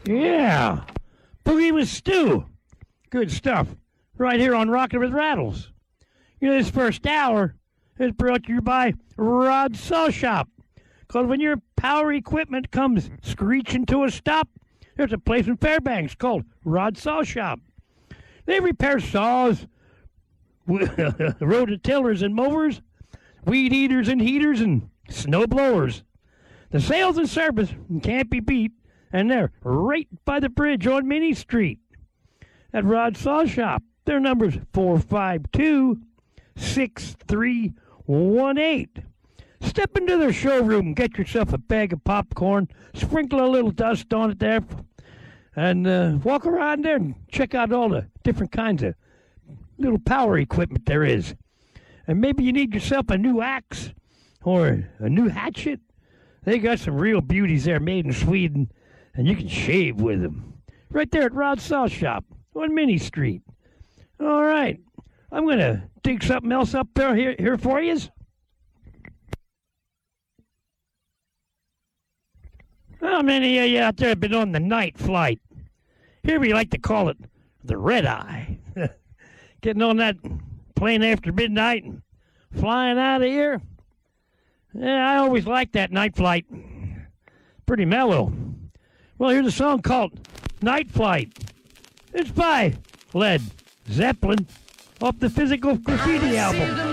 Yeah. Boogie with Stu. Good stuff. Right here on Rockin' with Rattles. You know, this first hour is brought to you by Rod Saw Shop. Because when your power equipment comes screeching to a stop, there's a place in Fairbanks called Rod Saw Shop. They repair saws, rototillers and mowers, weed eaters and heaters, and snow blowers. The sales and service can't be beat, and they're right by the bridge on Minnie Street. At Rod Saw Shop, their number's 452-6318. Step into their showroom and get yourself a bag of popcorn, sprinkle a little dust on it there, and walk around there and check out all the different kinds of little power equipment there is. And maybe you need yourself a new axe or a new hatchet. They got some real beauties there made in Sweden, and you can shave with them. Right there at Rod Saw Shop on Minnie Street. All right, I'm going to dig something else up there here for you. How many of you out there have been on the night flight? Here we like to call it the red eye. Getting on that plane after midnight and flying out of here. Yeah, I always liked that night flight. Pretty mellow. Well, here's a song called Night Flight. It's by Led Zeppelin off the Physical Graffiti album.